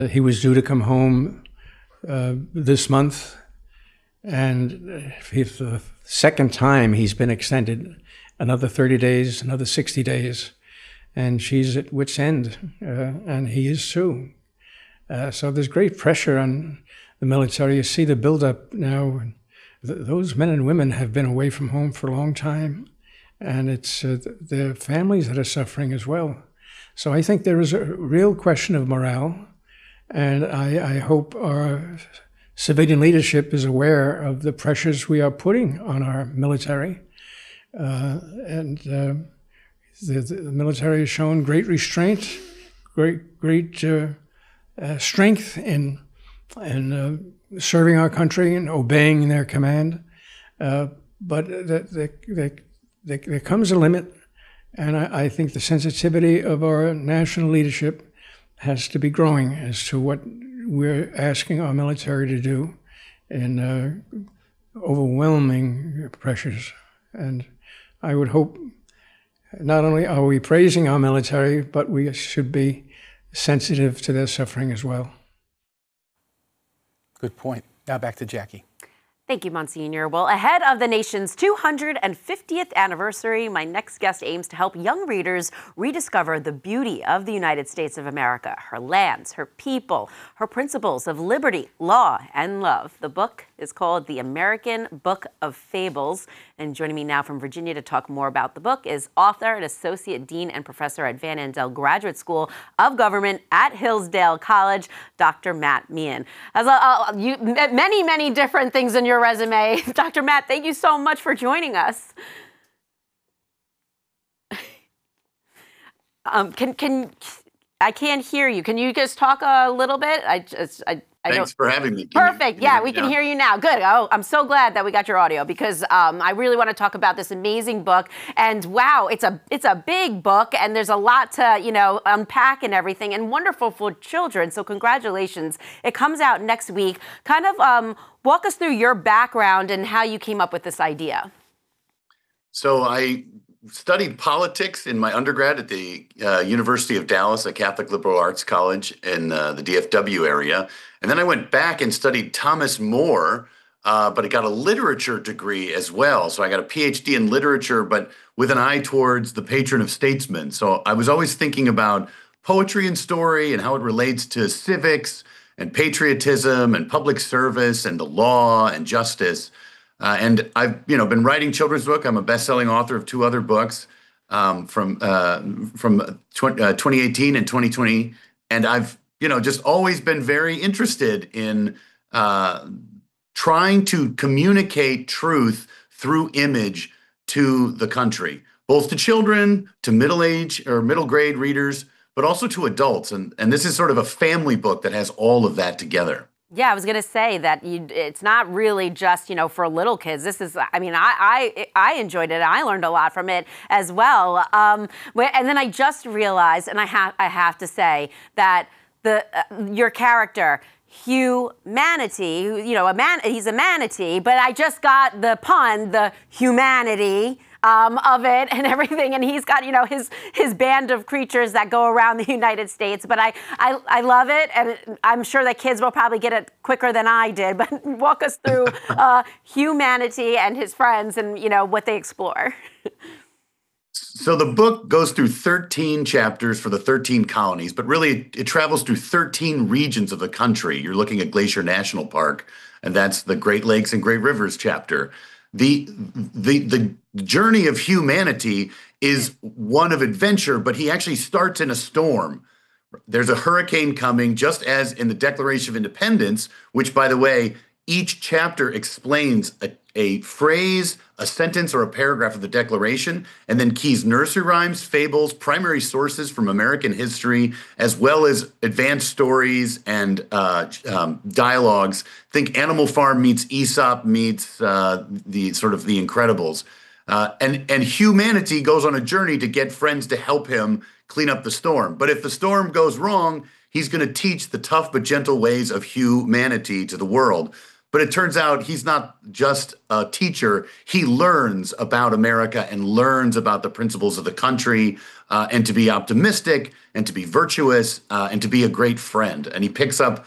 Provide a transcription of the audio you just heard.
He was due to come home this month, and for the second time he's been extended another 30 days, another 60 days, and she's at wit's end, and he is too. So there's great pressure on the military. You see the buildup now. Those men and women have been away from home for a long time, and it's their families that are suffering as well. So I think there is a real question of morale, and I hope our civilian leadership is aware of the pressures we are putting on our military. The military has shown great restraint, great strength in serving our country and obeying their command. But there comes a limit, and I think the sensitivity of our national leadership has to be growing as to what we're asking our military to do in overwhelming pressures. And I would hope not only are we praising our military, but we should be sensitive to their suffering as well. Good point. Now back to Jackie. Thank you, Monsignor. Well, ahead of the nation's 250th anniversary, my next guest aims to help young readers rediscover the beauty of the United States of America, her lands, her people, her principles of liberty, law, and love. The book is called The American Book of Fables. And joining me now from Virginia to talk more about the book is author and associate dean and professor at Van Andel Graduate School of Government at Hillsdale College, Dr. Matt Meehan. As many different things in your resume. Dr. Matt, thank you so much for joining us. I can't hear you. Can you just talk a little bit? Thanks for having me. Perfect. Yeah, we can hear you now. Good. Oh, I'm so glad that we got your audio because I really want to talk about this amazing book. And wow, it's a big book, and there's a lot to unpack and everything, and wonderful for children. So congratulations. It comes out next week. Kind of walk us through your background and how you came up with this idea. So I studied politics in my undergrad at the University of Dallas, a Catholic liberal arts college in the DFW area. And then I went back and studied Thomas More, but I got a literature degree as well. So I got a PhD in literature, but with an eye towards the patron of statesmen. So I was always thinking about poetry and story and how it relates to civics and patriotism and public service and the law and justice. And I've been writing children's book. I'm a best-selling author of 2 other books from 2018 and 2020. And I've just always been very interested in trying to communicate truth through image to the country, both to children, to middle-age or middle-grade readers, but also to adults. And this is sort of a family book that has all of that together. Yeah, I was going to say that it's not really just, for little kids. This is, I enjoyed it. I learned a lot from it as well. And then I just realized, and I have to say that your character, Humanity, he's a manatee, but I just got the pun, the humanity of it and everything, and he's got his band of creatures that go around the United States. But I love it, and I'm sure that kids will probably get it quicker than I did. But walk us through Humanity and his friends and what they explore. So the book goes through 13 chapters for the 13 colonies, but really it travels through 13 regions of the country. You're looking at Glacier National Park, and that's the Great Lakes and Great Rivers chapter. The journey of Humanity is one of adventure, but he actually starts in a storm. There's a hurricane coming, just as in the Declaration of Independence, which, by the way, each chapter explains a phrase, a sentence, or a paragraph of the Declaration, and then keys nursery rhymes, fables, primary sources from American history, as well as advanced stories and dialogues. Think Animal Farm meets Aesop meets the Incredibles. And Humanity goes on a journey to get friends to help him clean up the storm. But if the storm goes wrong, he's going to teach the tough but gentle ways of humanity to the world. But it turns out he's not just a teacher. He learns about America and learns about the principles of the country, and to be optimistic and to be virtuous, and to be a great friend. And he picks up